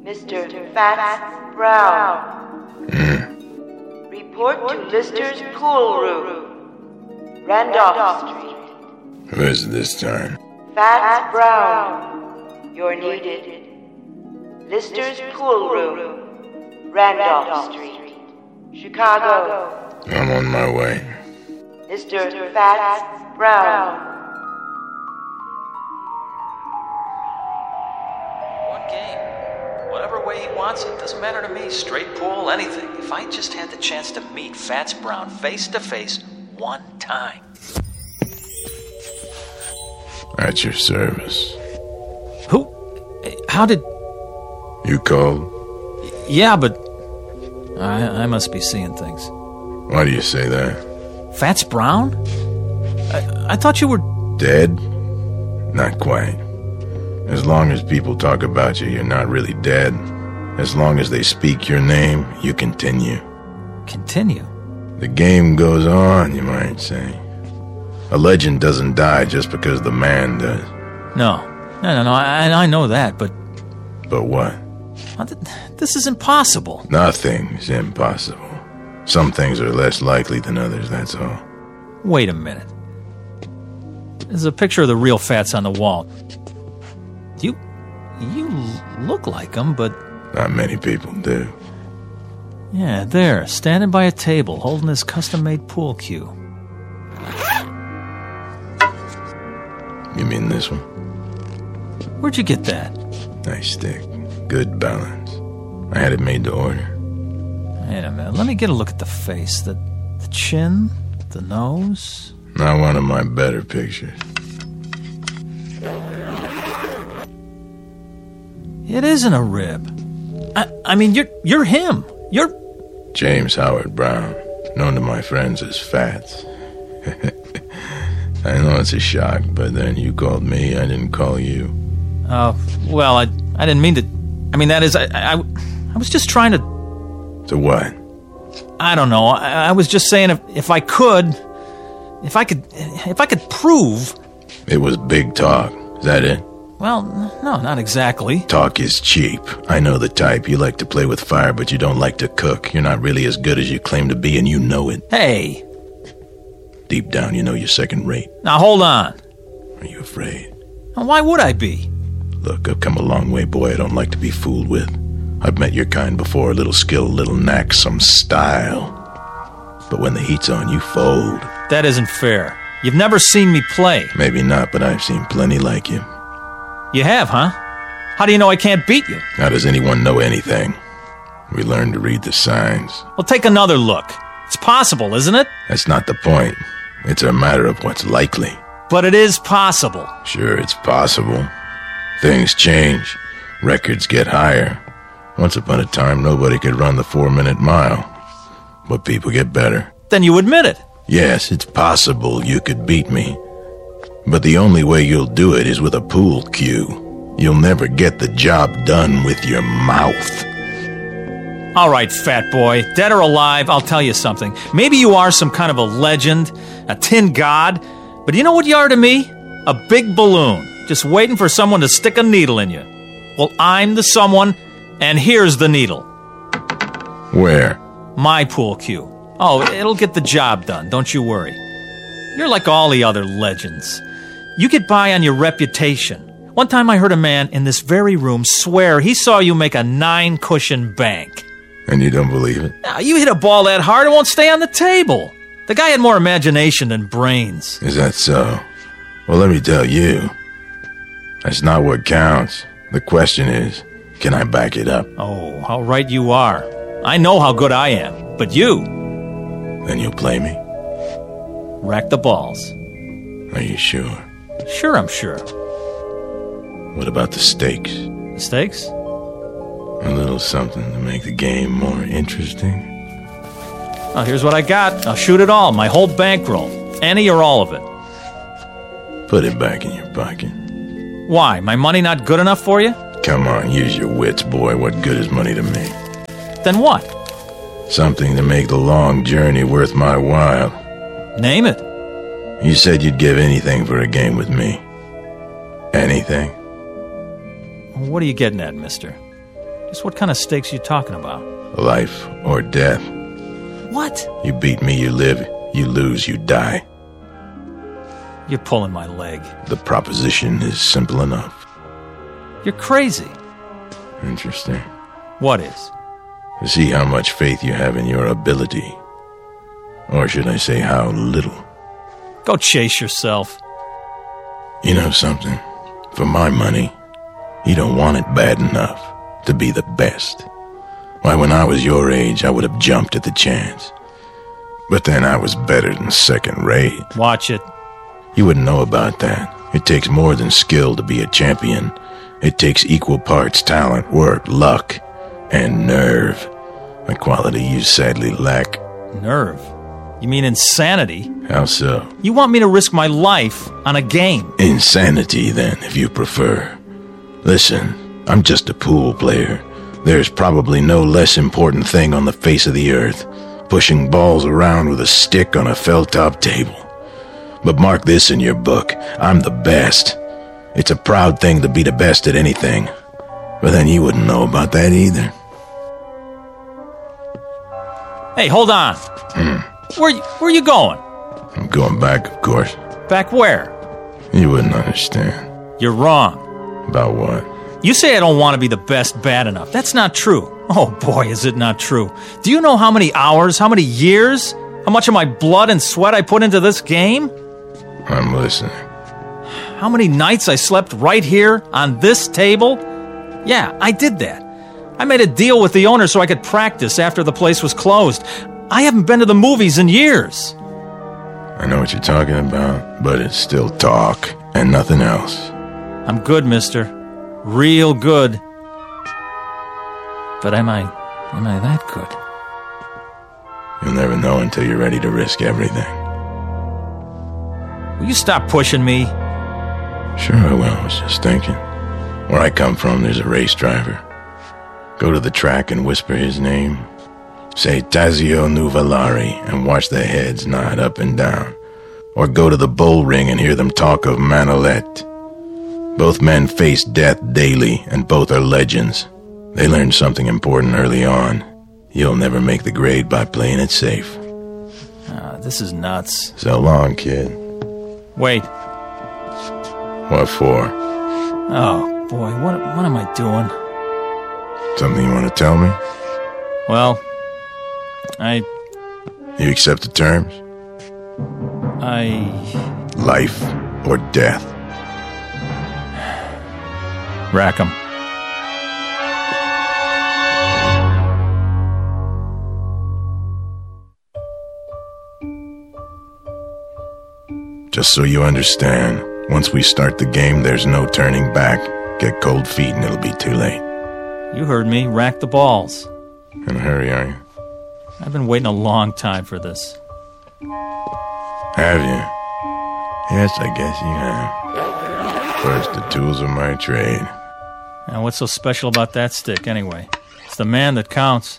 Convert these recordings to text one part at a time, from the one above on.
Mr. Fats Brown. Report to Lister's pool room. Randolph Street. Who is it this time? Fats Brown. You're needed. Lister's pool room. Randolph Street. Chicago. I'm on my way. Mr. Fats Brown. One game. Whatever way he wants it, doesn't matter to me. Straight pool, anything. If I just had the chance to meet Fats Brown face to face one time. At your service. Who? How did... You called? Yeah, but... I must be seeing things. Why do you say that? Fats Brown? I thought you were... Dead? Not quite. As long as people talk about you, you're not really dead. As long as they speak your name, you continue. Continue? The game goes on, you might say. A legend doesn't die just because the man does. No, I know that, but... But what? This is impossible. Nothing's impossible. Some things are less likely than others, that's all. Wait a minute. There's a picture of the real Fats on the wall. You look like him, but... Not many people do. Yeah, there, standing by a table, holding his custom-made pool cue. You mean this one? Where'd you get that? Nice stick. Good balance. I had it made to order. Wait a minute, let me get a look at the face. The chin, the nose... Not one of my better pictures. It isn't a rib. I mean, you're him. You're... James Howard Brown, known to my friends as Fats. I know it's a shock, but then you called me, I didn't call you. Oh, well, I didn't mean to... I mean, that is, I was just trying to... To what? I don't know. I was just saying if I could prove... It was big talk. Is that it? Well, no, not exactly. Talk is cheap. I know the type. You like to play with fire, but you don't like to cook. You're not really as good as you claim to be, and you know it. Hey! Deep down, you know you're second rate. Now, hold on. Are you afraid? Now, why would I be? Look, I've come a long way, boy. I don't like to be fooled with. I've met your kind before. A little skill, a little knack, some style. But when the heat's on, you fold. That isn't fair. You've never seen me play. Maybe not, but I've seen plenty like you. You have, huh? How do you know I can't beat you? How does anyone know anything? We learn to read the signs. Well, take another look. It's possible, isn't it? That's not the point. It's a matter of what's likely. But it is possible. Sure, it's possible. Things change. Records get higher. Once upon a time, nobody could run the 4-minute mile. But people get better. Then you admit it. Yes, it's possible you could beat me. But the only way you'll do it is with a pool cue. You'll never get the job done with your mouth. All right, fat boy. Dead or alive, I'll tell you something. Maybe you are some kind of a legend, a tin god, but you know what you are to me? A big balloon, just waiting for someone to stick a needle in you. Well, I'm the someone, and here's the needle. Where? My pool cue. Oh, it'll get the job done, don't you worry. You're like all the other legends. You get by on your reputation. One time I heard a man in this very room swear he saw you make a 9-cushion bank. And you don't believe it? Now, you hit a ball that hard, it won't stay on the table. The guy had more imagination than brains. Is that so? Well, let me tell you. That's not what counts. The question is, can I back it up? Oh, how right you are. I know how good I am, but you... Then you'll play me? Rack the balls. Are you sure? Sure, I'm sure. What about the stakes? The stakes? A little something to make the game more interesting. Oh, here's what I got. I'll shoot it all, my whole bankroll. Any or all of it. Put it back in your pocket. Why? My money not good enough for you? Come on, use your wits, boy. What good is money to me? Then what? Something to make the long journey worth my while. Name it. You said you'd give anything for a game with me. Anything? What are you getting at, mister? Just what kind of stakes you talking about? Life or death. What? You beat me, you live. You lose, you die. You're pulling my leg. The proposition is simple enough. You're crazy. Interesting. What is? To see how much faith you have in your ability. Or should I say how little? Go chase yourself. You know something? For my money, you don't want it bad enough to be the best. Why, when I was your age, I would have jumped at the chance. But then I was better than second rate. Watch it. You wouldn't know about that. It takes more than skill to be a champion. It takes equal parts talent, work, luck, and nerve. A quality you sadly lack. Nerve? You mean insanity? How so? You want me to risk my life on a game? Insanity, then, if you prefer. Listen, I'm just a pool player. There's probably no less important thing on the face of the earth. Pushing balls around with a stick on a felt-top table. But mark this in your book. I'm the best. It's a proud thing to be the best at anything. But then you wouldn't know about that either. Hey, hold on. Where you going? I'm going back, of course. Back where? You wouldn't understand. You're wrong. About what? You say I don't want to be the best bad enough. That's not true. Oh boy, is it not true. Do you know how many hours, how many years, how much of my blood and sweat I put into this game? I'm listening. How many nights I slept right here on this table? Yeah, I did that. I made a deal with the owner so I could practice after the place was closed. I haven't been to the movies in years. I know what you're talking about, but it's still talk and nothing else. I'm good, mister. Real good. But am I that good? You'll never know until you're ready to risk everything. Will you stop pushing me? Sure I will, I was just thinking. Where I come from, there's a race driver. Go to the track and whisper his name. Say Tazio Nuvolari and watch their heads nod up and down. Or go to the bull ring and hear them talk of Manolet. Both men face death daily, and both are legends. They learned something important early on. You'll never make the grade by playing it safe. This is nuts. So long, kid. Wait. What for? Oh, boy, what am I doing? Something you want to tell me? Well, You accept the terms? Life or death? Rackham. Just so you understand, once we start the game, there's no turning back. Get cold feet and it'll be too late. You heard me. Rack the balls. In a hurry, are you? I've been waiting a long time for this. Have you? Yes, I guess you have. First, the tools of my trade. Now, what's so special about that stick, anyway? It's the man that counts.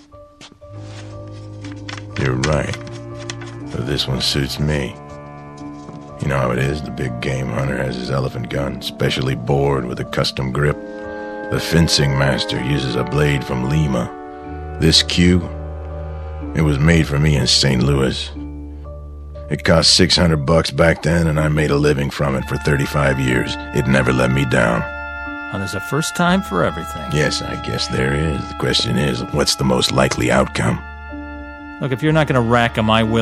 You're right. But this one suits me. You know how it is, the big game hunter has his elephant gun, specially bored with a custom grip. The fencing master uses a blade from Lima. This cue, it was made for me in St. Louis. It cost $600 back then, and I made a living from it for 35 years. It never let me down. Well, there's a first time for everything. Yes, I guess there is. The question is, what's the most likely outcome? Look, if you're not going to rack 'em, I will.